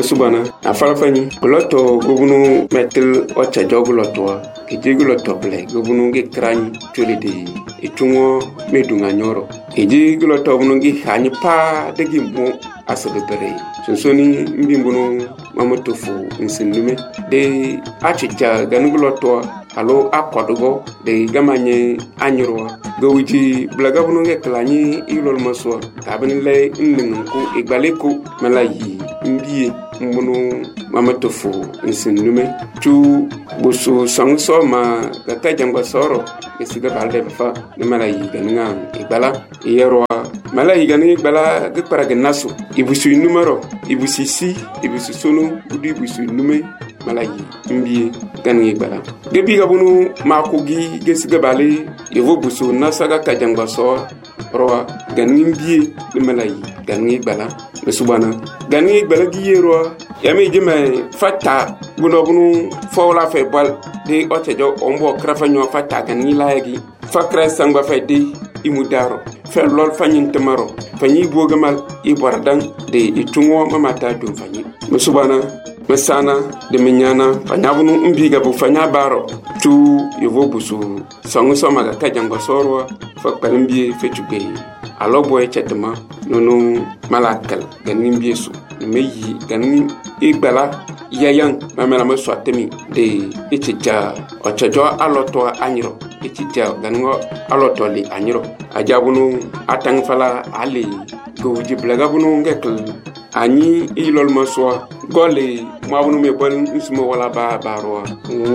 mesubana afarafani gloto gobunu metel ocha jogloto ejigloto ble gobunu ge krani tolede itungo medunga nyoro ejigloto bunu ge hani pa de gimbo asabere sonsoni mbimbuno mamotofu nsindume de achicha ganugloto alo akodogo de gamanye anyurwa gowiji blaga bunu ge klani ilol maswa kabin le nningu igbaleko malayi mbiye mbunu mamotofu nsindume tu busu sangso ma kaka jangba soro esiga balde fa ne malayi ganinga igbala yerwa malayi ganinga igbala ge paraga nasu ibusu numero ibusu si ibusu solo budi ibusu nume malayi mbiye ganinga igbala gebi gabunu makugi gesiga bale yevo busu nasaga kajangba soro roa ganinga mbiye ne malayi ganinga igbala mesubana ganinga igbala giyerwa yami jeme fata bunu fawla fe bal de otejo ombo krafa nyo fata ganinga layagi fakra sangba fe de imudaro fe lol fanyin tamaro fanyi bogamal ibardan de itungo mamata dum fanyi mesubana mesana de minyana fanyabunu mbiga bu fanya baro tu yevo busu sangu somaga kajangba sorwa fakpalimbi fe tugbe alobo echetema nono malakal ganin biesu meyi ganin igbala yayan mamela mo swatemi de echicha ochajo aloto anyiro echicha ganingo aloto li anyiro ajabunu atang fala ali gowji blaga bunu ngekl ani ilol maswa gole mabunu me bal usmo wala ba barwa